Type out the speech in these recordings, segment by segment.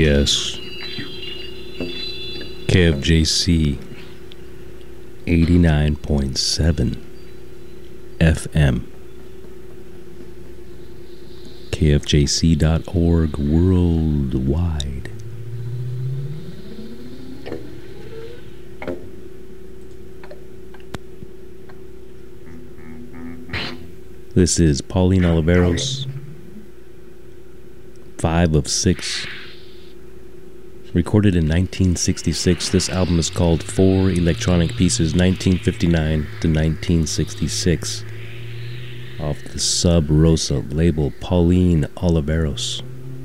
Yes. KFJC 89.7 FM. KFJC.org worldwide. This is Pauline Oliveros, 5 of 6. Recorded in 1966, this album is called Four Electronic Pieces, 1959 to 1966, off the Sub Rosa label, Pauline Oliveros.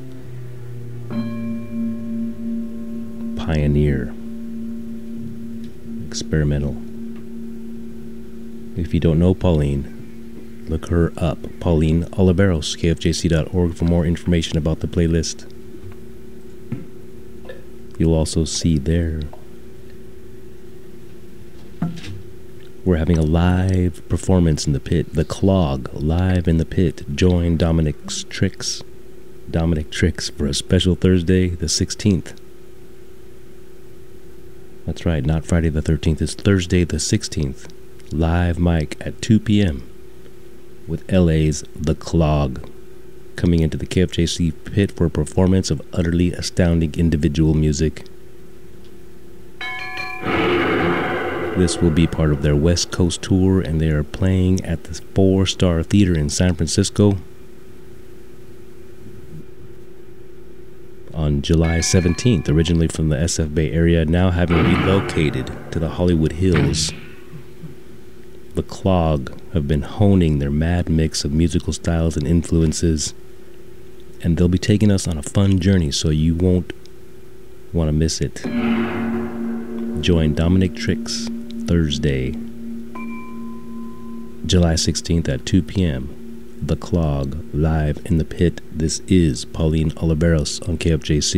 Pioneer. Experimental. If you don't know Pauline, look her up. Pauline Oliveros, KFJC.org for more information about the playlist. You'll also see there we're having a live performance in the pit. The Clog, live in the pit. Join Dominic Tricks for a special Thursday the 16th. That's right, not Friday the 13th. It's Thursday the 16th. Live mic at 2 p.m. with LA's The Clog, coming into the KFJC pit for a performance of utterly astounding individual music. This will be part of their West Coast tour, and they are playing at the 4-Star Theater in San Francisco on July 17th, originally from the SF Bay Area, now having relocated to the Hollywood Hills. The Clog have been honing their mad mix of musical styles and influences, and they'll be taking us on a fun journey, so you won't want to miss it. Join Dominic Tricks Thursday, July 16th at 2 p.m. The Clog, live in the pit. This is Pauline Oliveros on KFJC.